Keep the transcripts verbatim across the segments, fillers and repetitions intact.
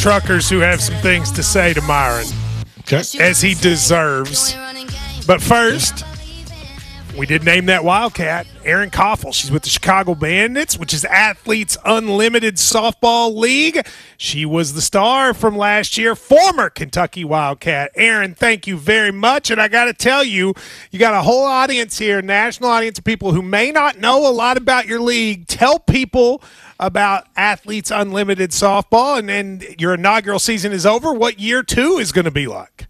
truckers who have some things to say to Myron, Okay. as he deserves. But first, we did name that Wildcat, Erin Koffel. She's with the Chicago Bandits, which is Athletes Unlimited Softball League. She was the star from last year, former Kentucky Wildcat. Erin, thank you very much. And I got to tell you, you got a whole audience here, national audience of people who may not know a lot about your league. Tell people about Athletes Unlimited Softball, and then your inaugural season is over. What year two is going to be like?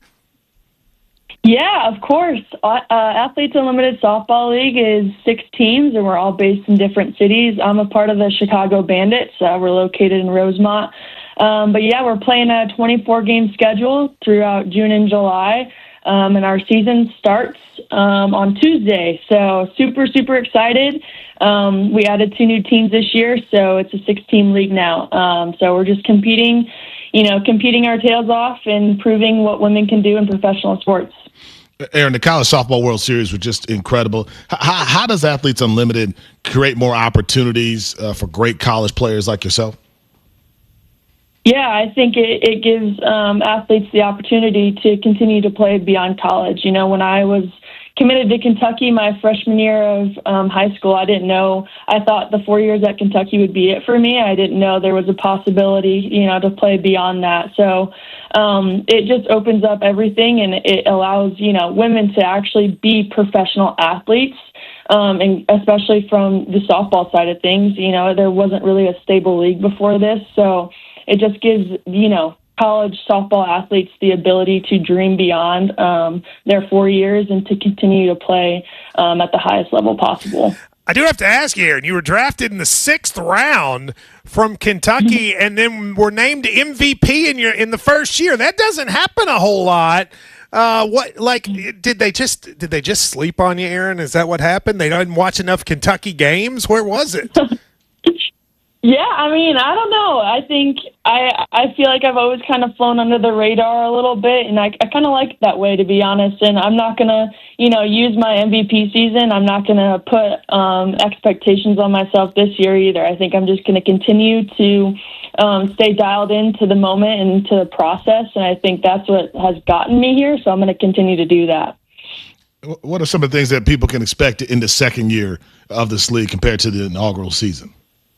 Yeah, of course. Uh, Athletes Unlimited Softball League is six teams, and we're all based in different cities. I'm a part of the Chicago Bandits. Uh, we're located in Rosemont. Um, but, yeah, we're playing a twenty-four game schedule throughout June and July, um, and our season starts um, on Tuesday. So super, super excited. Um, we added two new teams this year, so it's a six-team league now. Um, so we're just competing, you know, competing our tails off and proving what women can do in professional sports. Erin, the College Softball World Series was just incredible. How, how does Athletes Unlimited create more opportunities uh, for great college players like yourself? Yeah, I think it, it gives um, athletes the opportunity to continue to play beyond college. You know, when I was committed to Kentucky my freshman year of um, high school, I didn't know, I thought the four years at Kentucky would be it for me. I didn't know there was a possibility, you know, to play beyond that. So um, it just opens up everything, and it allows, you know, women to actually be professional athletes. Um, and especially from the softball side of things, you know, there wasn't really a stable league before this. So it just gives, you know, college softball athletes the ability to dream beyond um, their four years and to continue to play um, at the highest level possible. I do have to ask you, Erin, you were drafted in the sixth round from Kentucky and then were named M V P in your in the first year. That doesn't happen a whole lot. Uh, what like did they just did they just sleep on you, Erin? Is that what happened? They didn't watch enough Kentucky games? Where was it? Yeah, I mean, I don't know. I think I I feel like I've always kind of flown under the radar a little bit, and I, I kind of like it that way, to be honest. And I'm not going to, you know, use my M V P season. I'm not going to put um, expectations on myself this year either. I think I'm just going to continue to um, stay dialed into the moment and to the process, and I think that's what has gotten me here, so I'm going to continue to do that. What are some of the things that people can expect in the second year of this league compared to the inaugural season?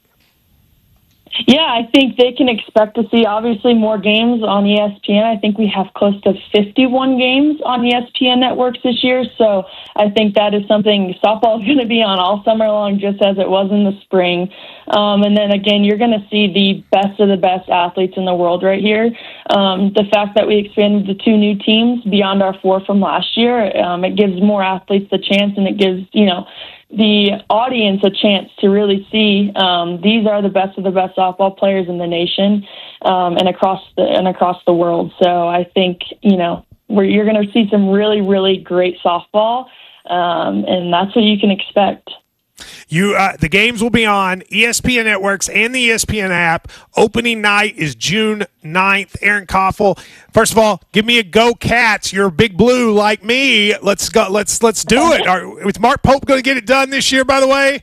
Yeah, I think they can expect to see, obviously, more games on E S P N. I think we have close to fifty-one games on E S P N networks this year, so I think that is something softball is going to be on all summer long, just as it was in the spring. Um, and then, again, you're going to see the best of the best athletes in the world right here. Um, the fact that we expanded to two new teams beyond our four from last year, um, it gives more athletes the chance, and it gives, you know, the audience a chance to really see um, these are the best of the best softball players in the nation um, and across the and across the world. So I think, you know, where you're going to see some really, really great softball, um, and that's what you can expect. You, uh, the games will be on E S P N networks and the E S P N app. Opening night is June ninth. Erin Koffel, first of all, give me a go, Cats. You're a big blue like me. Let's go. Let's let's do it. Are, is Mark Pope going to get it done this year? By the way.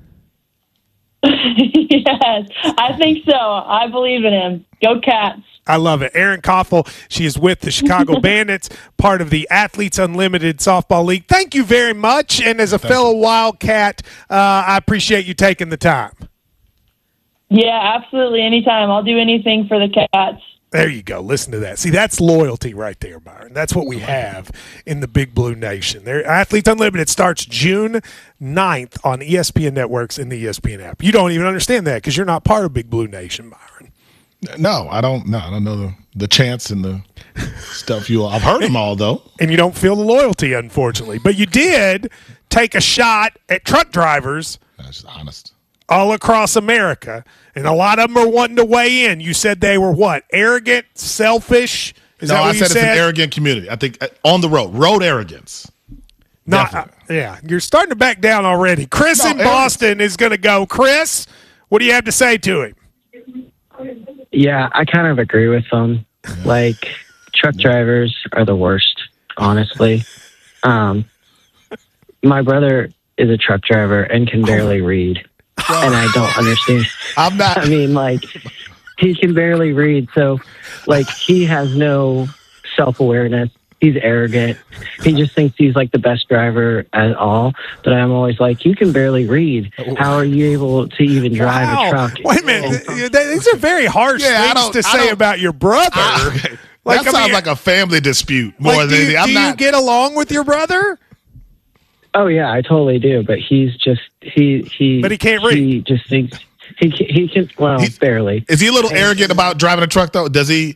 Yes, I think so. I believe in him. Go Cats. I love it. Erin Koffel, she is with the Chicago Bandits, part of the Athletes Unlimited Softball League. Thank you very much. And as a Thank fellow you. Wildcat, uh, I appreciate you taking the time. Yeah, absolutely. Anytime. I'll do anything for the Cats. There you go. Listen to that. See, that's loyalty right there, Byron. That's what we have in the Big Blue Nation. There, Athletes Unlimited starts June ninth on E S P N networks and the E S P N app. You don't even understand that because you're not part of Big Blue Nation, Byron. No, I don't. No, I don't know the, the chants and the stuff you all. I've heard them all though, and you don't feel the loyalty, unfortunately. But you did take a shot at truck drivers. That's honest. All across America, and a lot of them are wanting to weigh in. You said they were what? Arrogant, selfish. Is no, that what I you said, said it's an arrogant community. I think uh, on the road, road arrogance. Not, uh, yeah, you're starting to back down already. Chris no, in Boston is going to go. Chris, what do you have to say to him? Yeah, I kind of agree with them. Like, truck drivers are the worst, honestly. Um, my brother is a truck driver and can barely read, and I don't understand. I'm not. I mean, like, he can barely read. So, like, he has no self-awareness. He's arrogant. He just thinks he's like the best driver at all. But I'm always like, you can barely read. How are you able to even drive wow. a truck? Wait a minute. These are very harsh Yeah, things to say about your brother. I, okay. Like, that I sounds mean, like a family dispute more like, than do you, anything. I'm do not. you get along with your brother? Oh yeah, I totally do. But he's just he he. But he can't read. He just thinks he can, he can. Well, He's- barely. Is he a little arrogant about driving a truck though? Does he?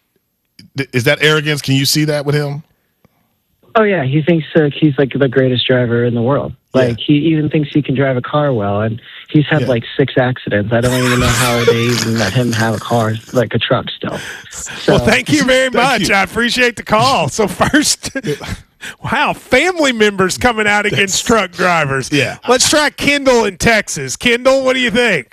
Is that arrogance? Can you see that with him? Oh yeah, he thinks uh, he's like the greatest driver in the world. Like Yeah. he even thinks he can drive a car well, and he's had Yeah. like six accidents. I don't even know how they even let him have a car, like a truck still. So, Well, thank you very Thank much. you. I appreciate the call. So first, wow, family members coming out against truck drivers. Yeah. Let's try Kendall in Texas. Kendall, what do you think?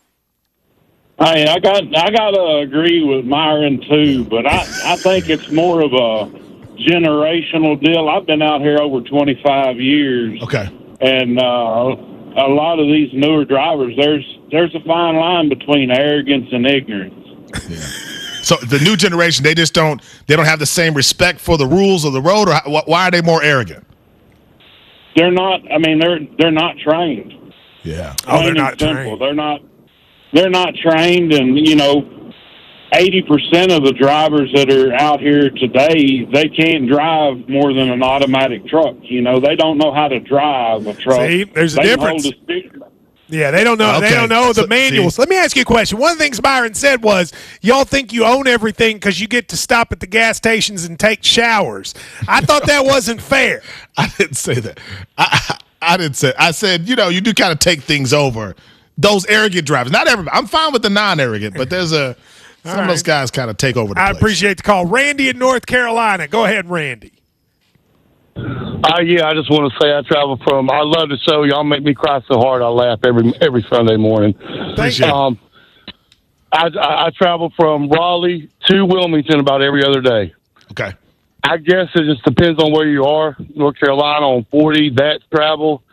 Hey, I got I got to agree with Myron too, but I I think it's more of a generational deal. I've been out here over twenty-five years, Okay. and uh, a lot of these newer drivers, there's there's a fine line between arrogance and ignorance. So the new generation, they just don't. They don't have the same respect for the rules of the road, or how- why are they more arrogant? They're not. I mean, they're they're not trained. Yeah. Oh, they're Plain and not simple. trained. They're not. They're not trained, and you know, eighty percent of the drivers that are out here today, they can't drive more than an automatic truck. You know, they don't know how to drive a truck. See, there's a They can difference. hold a stick. Yeah, they don't know. They Okay. don't know the So- manuals. see- Let me ask you a question. One of the things Byron said was, "Y'all think you own everything because you get to stop at the gas stations and take showers." I thought that wasn't fair. I didn't say that. I, I, I didn't say. I said, you know, you do kind of take things over. Those arrogant drivers, not everybody. I'm fine with the non-arrogant, but there's a some All of those right. guys kind of take over the I place. appreciate the call. Randy in North Carolina. Go ahead, Randy. Uh, yeah, I just want to say I travel from. I love the show. Y'all make me cry so hard. I laugh every every Sunday morning. Thank you. Um, I, I, I travel from Raleigh to Wilmington about every other day. Okay. I guess it just depends on where you are. North Carolina on forty, that's travel.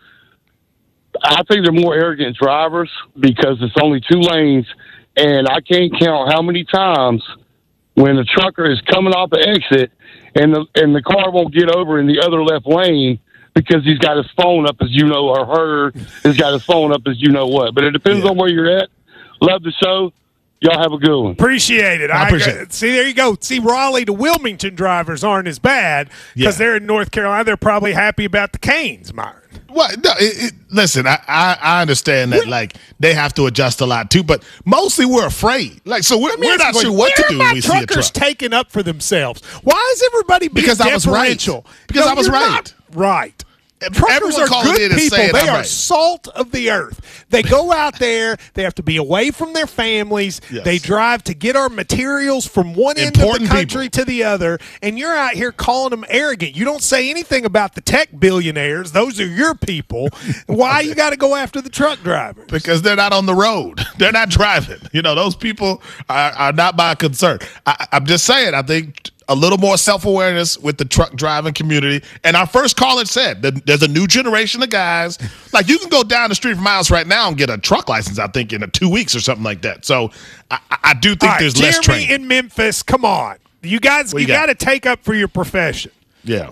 I think they're more arrogant drivers because it's only two lanes, and I can't count how many times when the trucker is coming off the exit and the and the car won't get over in the other left lane because he's got his phone up as you know, or her has got his phone up as you know what. But it depends Yeah. on where you're at. Love the show. Y'all have a good one. Appreciate it. I appreciate it. See, there you go. See, Raleigh to Wilmington drivers aren't as bad because Yeah. they're in North Carolina. They're probably happy about the Canes, Myron. Well, no, it, it, listen, I, I, I understand that, like, they have to adjust a lot, too, but mostly we're afraid. Like, so we're, we're not sure what to do when we see a truckers truck. taking up for themselves? Why is everybody being Because I was right. deferential? Because I was you're right. not right. Truckers Everyone are calling good in and people. saying They I'm are right. salt of the earth. They go out there. They have to be away from their families. Yes. They drive to get our materials from one end Important of the country people. to the other. And you're out here calling them arrogant. You don't say anything about the tech billionaires. Those are your people. Why you got to go after the truck drivers? Because they're not on the road. They're not driving. You know, those people are, are not my concern. I, I'm just saying, I think a little more self-awareness with the truck driving community. And our first caller said that there's a new generation of guys. Like, you can go down the street from my house right now and get a truck license, I think, in a two weeks or something like that. So I, I do think All right, there's less Jeremy training. in Memphis, come on. You guys, What you you got? got to take up for your profession. Yeah.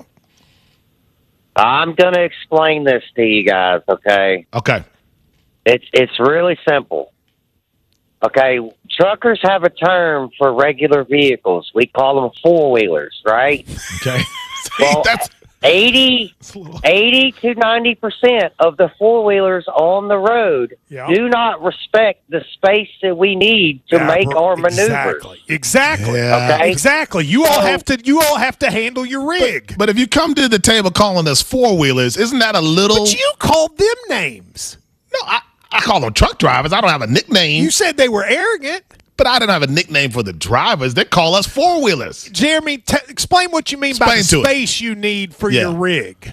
I'm going to explain this to you guys, okay? Okay. It's it's really simple. Okay, truckers have a term for regular vehicles. We call them four-wheelers, right? Okay. Well, That's eighty, eighty to ninety percent of the four-wheelers on the road Yeah. do not respect the space that we need to Yeah, make bro, our maneuvers. Exactly. Exactly. Yeah. Okay? Exactly. You all have to. You all have to handle your rig. But if you come to the table calling us four-wheelers, isn't that a little... But you called them names. No, I, I call them truck drivers. I don't have a nickname. You said they were arrogant. But I didn't have a nickname for the drivers. They call us four-wheelers. Jeremy, t- explain what you mean by the Explain to it. space you need for Yeah. your rig.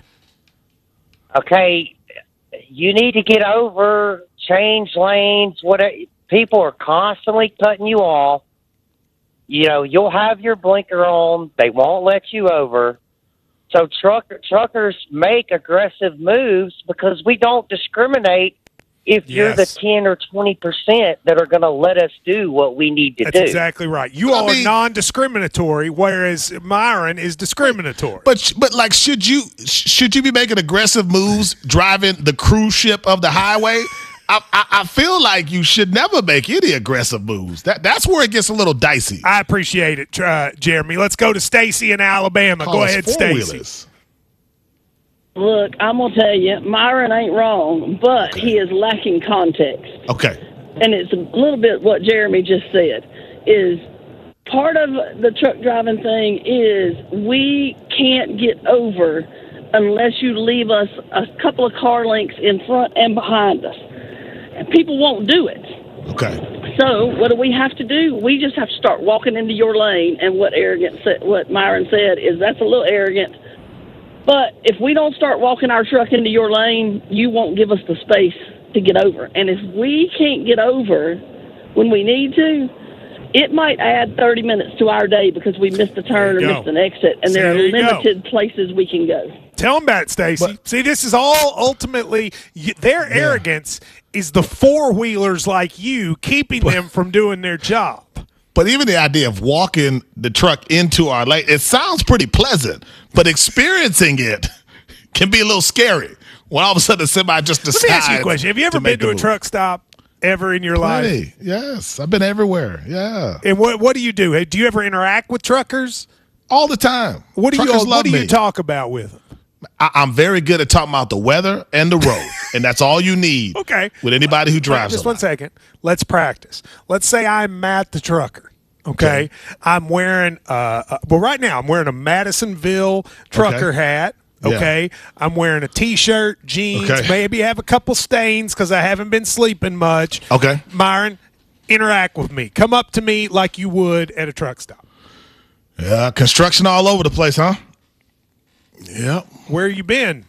Okay, you need to get over, change lanes. What people are constantly cutting you off. You know, you'll have your blinker on. They won't let you over. So truck, truckers make aggressive moves because we don't discriminate if you're the Yes. ten or twenty percent that are going to let us do what we need to That's do. exactly right. You But I all mean- are non-discriminatory, whereas Myron is discriminatory. But but like, should you should you be making aggressive moves driving the cruise ship of the highway? I, I, I feel like you should never make any aggressive moves. That that's where it gets a little dicey. I appreciate it, uh, Jeremy. Let's go to Stacy in Alabama. Call Go us ahead, Stacy. four-wheelers. Look, I'm going to tell you, Myron ain't wrong, but he is lacking context. Okay. And it's a little bit what Jeremy just said, is part of the truck driving thing is we can't get over unless you leave us a couple of car lengths in front and behind us. And people won't do it. Okay. So what do we have to do? We just have to start walking into your lane. And what arrogant said, what Myron said is that's a little arrogant. But if we don't start walking our truck into your lane, you won't give us the space to get over. And if we can't get over when we need to, it might add thirty minutes to our day because we missed a turn or There you missed go. an exit, and See, there are there you go. limited places we can go. Tell them about it, Stacy. But- See, this is all ultimately y- their arrogance is the four-wheelers like you keeping them from doing their job. But even the idea of walking the truck into our lane, it sounds pretty pleasant, but experiencing it can be a little scary. When all of a sudden somebody just decides. Let me ask you a question. Have you ever to been make to a move. truck stop ever in your life? Plenty. Yes, I've been everywhere. Yeah, And what what do you do? Hey, do you ever interact with truckers? all the time. What do you Truckers what love do you me. talk about with them? I, I'm very good at talking about the weather and the road, and that's all you need. Okay. With anybody who drives. Just a one lot. second. Let's practice. Let's say I'm Matt the trucker. Okay, Okay. I'm wearing. Uh, uh, well, right now I'm wearing a Madisonville trucker Okay. hat. Yeah. Okay, I'm wearing a t-shirt, jeans, Okay. maybe have a couple stains because I haven't been sleeping much. Okay. Myron, interact with me. Come up to me like you would at a truck stop. Yeah, construction all over the place, huh? Yep. Where you been?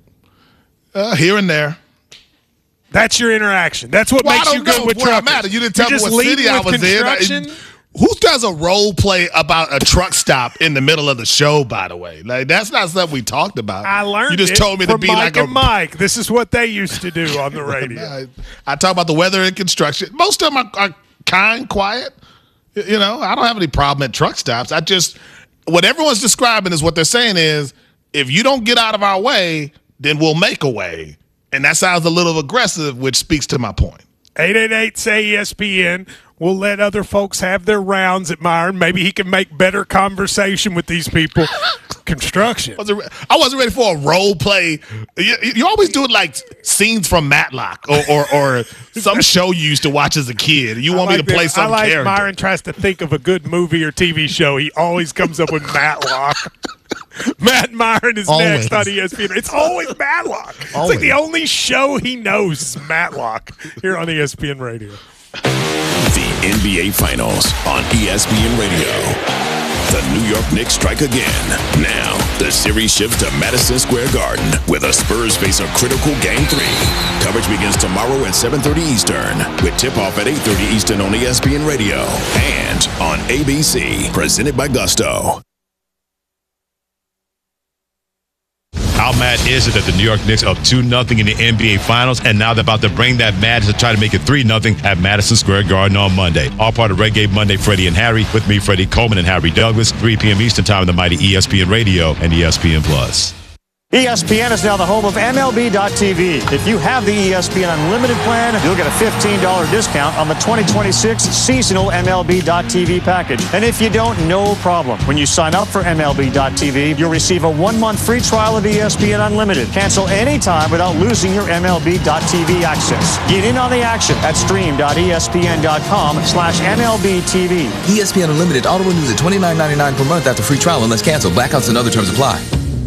Uh, here and there. That's your interaction. That's what Well, makes I you don't good know with where I'm truckers. at. You didn't tell You're me just what city leading I with was in. I- construction? Who does a role play about a truck stop in the middle of the show, by the way? Like, that's not something we talked about. I learned You just it told me to from be Mike like a and Mike. This is what they used to do on the radio. I, I talk about the weather and construction. Most of them are, are kind, quiet. Y- You know, I don't have any problem at truck stops. I just, what everyone's describing is what they're saying is, if you don't get out of our way, then we'll make a way. And that sounds a little aggressive, which speaks to my point. eight eight eight, S A Y, E S P N. We'll let other folks have their rounds at Myron. Maybe he can make better conversation with these people. Construction. I wasn't, re- I wasn't ready for a role play. You, you always do it like scenes from Matlock or, or, or some show you used to watch as a kid. You want I me like to play that. some I like character. Myron tries to think of a good movie or T V show. He always comes up with Matlock. Matt Myron is Always. next on E S P N. It's always Matlock. It's like Always. the only show he knows is Matlock here on E S P N Radio. The N B A Finals on E S P N Radio. The New York Knicks strike again. Now, the series shifts to Madison Square Garden, where the Spurs face a critical Game three. Coverage begins tomorrow at seven thirty Eastern, with tip-off at eight thirty Eastern on E S P N Radio and on A B C, presented by Gusto. How mad is it that the New York Knicks are up two nothing in the N B A Finals, and now they're about to bring that madness to try to make it three nothing at Madison Square Garden on Monday. All part of Reggae Monday, Freddie and Harry. With me, Freddie Coleman and Harry Douglas, three p.m. Eastern Time on the mighty E S P N Radio and E S P N Plus. E S P N is now the home of M L B dot T V. If you have the E S P N Unlimited plan, you'll get a fifteen dollars discount on the twenty twenty-six seasonal M L B dot T V package. And if you don't, no problem. When you sign up for M L B dot T V, you'll receive a one-month free trial of E S P N Unlimited. Cancel anytime without losing your M L B dot T V access. Get in on the action at stream dot E S P N dot com slash M L B T V. E S P N Unlimited auto renews at twenty-nine ninety-nine per month after free trial unless canceled. Blackouts and other terms apply.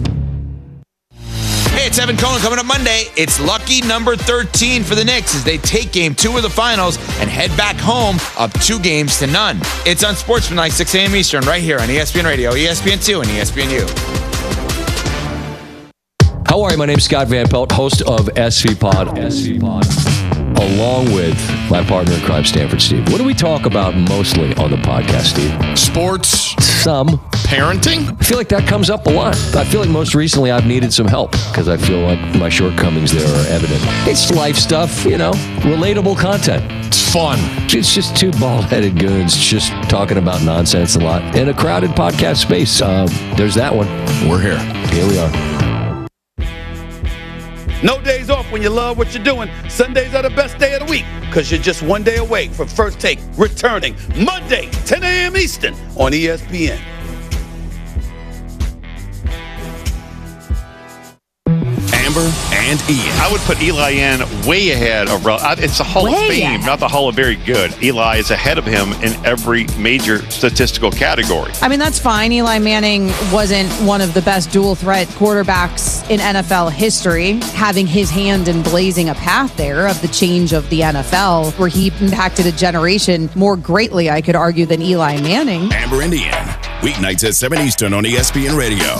Hey, it's Evan Cohen coming up Monday. It's lucky number thirteen for the Knicks as they take game two of the finals and head back home up two games to none. It's on Sportsmanlike, six a.m. Eastern, right here on E S P N Radio, E S P N two, and E S P N U. How are you? My name's Scott Van Pelt, host of S V Pod. S V Pod. Along with my partner in crime, Stanford Steve. What do we talk about mostly on the podcast, Steve? Sports. Some. parenting? I feel like that comes up a lot. I feel like most recently I've needed some help because I feel like my shortcomings there are evident. It's life stuff, you know, relatable content. It's fun. It's just two bald-headed goons just talking about nonsense a lot in a crowded podcast space. Um, there's that one. We're here. Here we are. No days off when you love what you're doing. Sundays are the best day of the week because you're just one day away from First Take returning Monday, ten a.m. Eastern on E S P N. Amber and Ian. I would put Eli in way ahead of. It's the Hall Way of Fame, ahead. not the Hall of Very Good. Eli is ahead of him in every major statistical category. I mean, that's fine. Eli Manning wasn't one of the best dual threat quarterbacks in N F L history, having his hand in blazing a path there of the change of the N F L, where he impacted a generation more greatly, I could argue, than Eli Manning. Amber and Ian, weeknights at seven Eastern on E S P N Radio.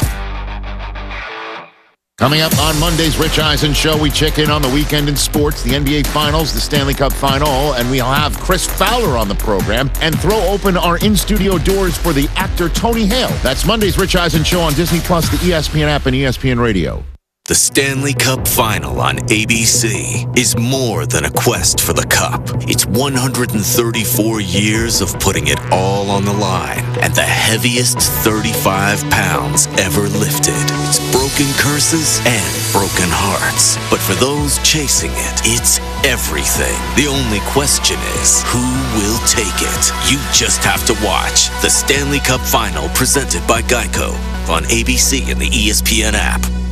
Coming up on Monday's Rich Eisen Show, we check in on the weekend in sports, the N B A Finals, the Stanley Cup Final, and we'll have Chris Fowler on the program and throw open our in-studio doors for the actor Tony Hale. That's Monday's Rich Eisen Show on Disney Plus, the E S P N app, and E S P N Radio. The Stanley Cup Final on A B C is more than a quest for the cup. It's one hundred thirty-four years of putting it all on the line and the heaviest thirty-five pounds ever lifted. It's broken curses and broken hearts. But for those chasing it, it's everything. The only question is, who will take it? You just have to watch the Stanley Cup Final presented by Geico on A B C and the E S P N app.